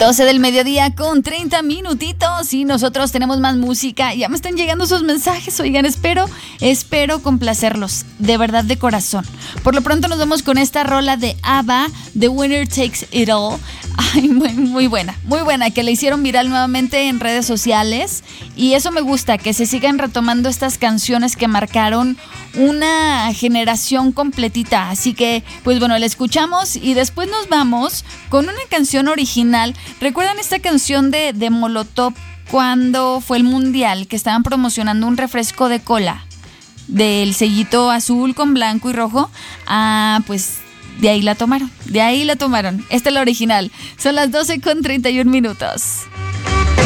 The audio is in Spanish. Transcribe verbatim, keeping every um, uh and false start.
doce del mediodía con treinta minutitos y nosotros tenemos más música. Ya me están llegando sus mensajes, oigan, espero, espero complacerlos, de verdad, de corazón. Por lo pronto nos vamos con esta rola de ABBA, The Winner Takes It All. Ay, muy, muy buena, muy buena, que la hicieron viral nuevamente en redes sociales. Y eso me gusta, que se sigan retomando estas canciones que marcaron una generación completita. Así que, pues bueno, la escuchamos y después nos vamos con una canción original. ¿Recuerdan esta canción de, de Molotov cuando fue el mundial? Que estaban promocionando un refresco de cola del sellito azul con blanco y rojo. Ah, pues de ahí la tomaron, de ahí la tomaron. Esta es la original. Son las doce con treinta y un minutos.